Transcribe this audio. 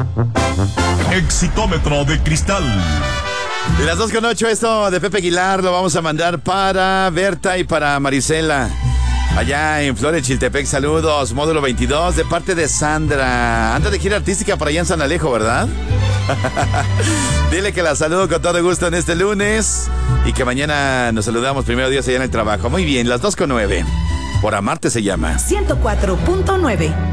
Exitómetro de cristal. De las 2:08, esto de Pepe Aguilar lo vamos a mandar para Berta y para Marisela. Allá en Flores, Chiltepec, saludos. Módulo 22, de parte de Sandra. Anda de gira artística por allá en San Alejo, ¿verdad? Dile que la saludo con todo gusto en este lunes. Y que mañana nos saludamos primero Dios allá en el trabajo. Muy bien, las 2:09. Por amarte se llama. 104.9